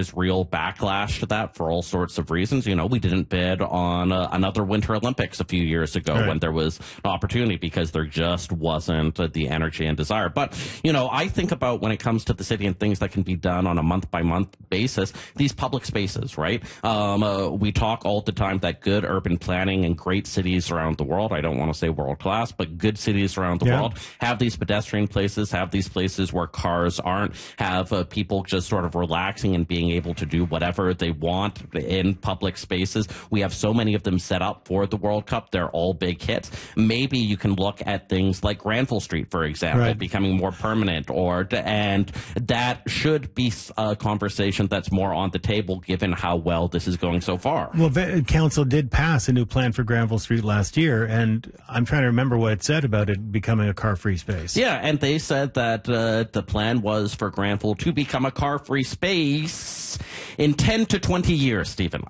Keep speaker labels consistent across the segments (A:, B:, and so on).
A: is real backlash to that for all sorts of reasons. You know, we didn't bid on another Winter Olympics a few years ago when there was an opportunity because there just wasn't the energy and desire. But, you know, I think about when it comes to the city and things that can be done on a month-by-month basis, these public spaces, right? We talk all the time that good urban planning and great cities around the world, I don't want to say world-class, but good cities around the world have these pedestrian places, have these places where cars aren't, have people just sort of relaxing and being able to do whatever they want in public spaces. We have so many of them set up for the World Cup. They're all big hits. Maybe you can look at things like Granville Street, for example, becoming more permanent, and that should be a conversation that's more on the table given how well this is going so far.
B: Well, council did pass a new plan for Granville Street last year, and I'm trying to remember what it said about it becoming a car-free space.
A: Yeah, and they said that the plan was for Granville to become a car-free space in 10 to 20 years, Stephen.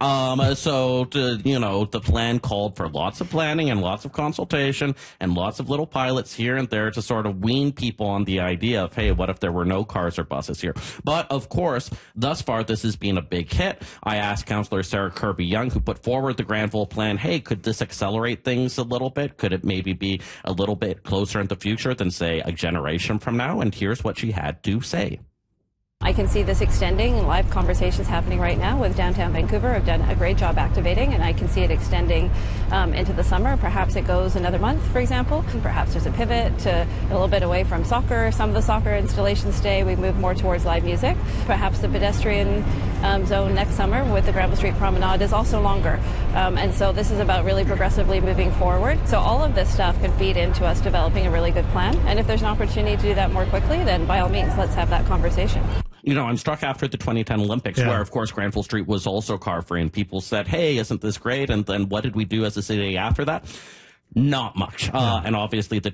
A: The plan called for lots of planning and lots of consultation and lots of little pilots here and there to sort of wean people on the idea of, hey, what if there were no cars or buses here? But, of course, thus far, this has been a big hit. I asked Councillor Sarah Kirby-Young, who put forward the Granville plan, hey, could this accelerate things a little bit? Could it maybe be a little bit closer in the future than, say, a generation from now? And here's what she had to say.
C: I can see this extending. Live conversations happening right now with downtown Vancouver have done a great job activating, and I can see it extending into the summer. Perhaps it goes another month, for example. Perhaps there's a pivot to a little bit away from soccer. Some of the soccer installations stay. We move more towards live music. Perhaps the pedestrian zone next summer with the Granville Street Promenade is also longer. And so this is about really progressively moving forward. So all of this stuff can feed into us developing a really good plan. And if there's an opportunity to do that more quickly, then by all means, let's have that conversation.
A: You know, I'm struck after the 2010 Olympics where, of course, Granville Street was also car-free, and people said, hey, isn't this great? And then what did we do as a city after that? Not much. And obviously the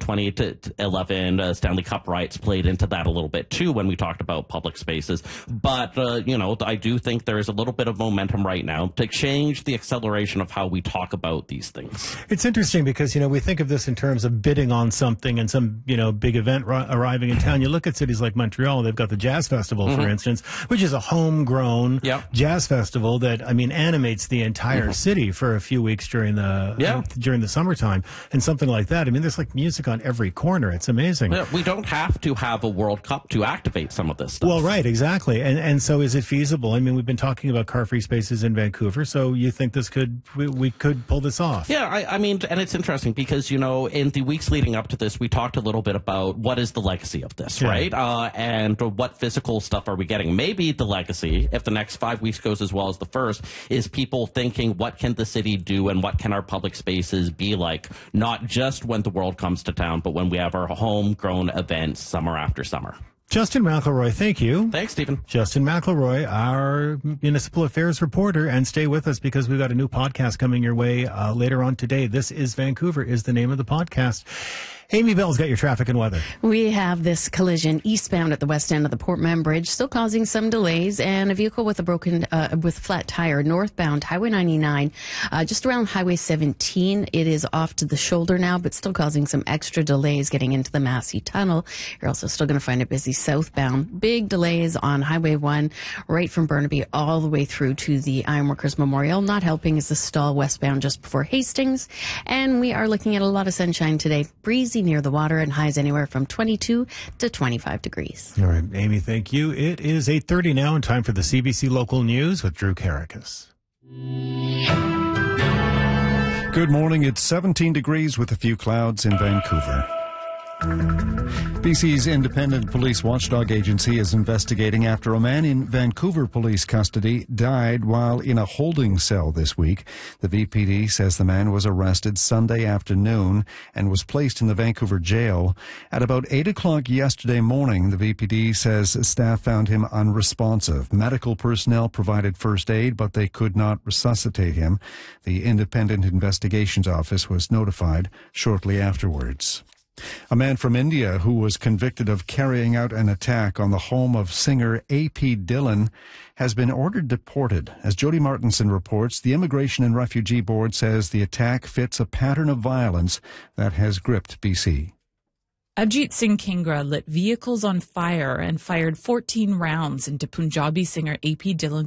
A: 2011 Stanley Cup rights played into that a little bit too when we talked about public spaces. But, I do think there is a little bit of momentum right now to change the acceleration of how we talk about these things.
B: It's interesting because, we think of this in terms of bidding on something and some, big event arriving in town. You look at cities like Montreal, they've got the Jazz Festival, for instance, which is a homegrown jazz festival that, animates the entire city for a few weeks during the summertime. And something like that. There's like music on every corner. It's amazing.
A: We don't have to have a World Cup to activate some of this stuff.
B: Well, right, exactly. And so is it feasible? We've been talking about car-free spaces in Vancouver, so you think we could pull this off?
A: Yeah, and it's interesting because, in the weeks leading up to this, we talked a little bit about what is the legacy of this, right? And what physical stuff are we getting? Maybe the legacy, if the next 5 weeks goes as well as the first, is people thinking, what can the city do and what can our public spaces be like? Not just when the world comes to town, but when we have our homegrown events summer after summer.
B: Justin McElroy, thank you.
A: Thanks, Stephen.
B: Justin McElroy, our municipal affairs reporter, and stay with us because we've got a new podcast coming your way later on today. This is Vancouver is the name of the podcast. Amy Bell's got your traffic and weather.
D: We have this collision eastbound at the west end of the Port Mann Bridge, still causing some delays, and a vehicle with a flat tire northbound Highway 99, just around Highway 17. It is off to the shoulder now, but still causing some extra delays getting into the Massey Tunnel. You're also still going to find it busy southbound. Big delays on Highway 1, right from Burnaby all the way through to the Ironworkers Memorial. Not helping is the stall westbound just before Hastings, and we are looking at a lot of sunshine today. Breezy near the water and highs anywhere from 22 to 25 degrees.
B: All right, Amy, thank you. It is 8:30 now and time for the CBC Local News with Drew Caracas.
E: Good morning. It's 17 degrees with a few clouds in Vancouver. BC's independent police watchdog agency is investigating after a man in Vancouver police custody died while in a holding cell this week. The VPD says the man was arrested Sunday afternoon and was placed in the Vancouver jail. At about 8 o'clock yesterday morning, the VPD says staff found him unresponsive. Medical personnel provided first aid, but they could not resuscitate him. The Independent Investigations Office was notified shortly afterwards. A man from India who was convicted of carrying out an attack on the home of singer A.P. Dillon has been ordered deported. As Jody Martinson reports, the Immigration and Refugee Board says the attack fits a pattern of violence that has gripped BC.
F: Ajit Singh Kingra lit vehicles on fire and fired 14 rounds into Punjabi singer A.P. Dillon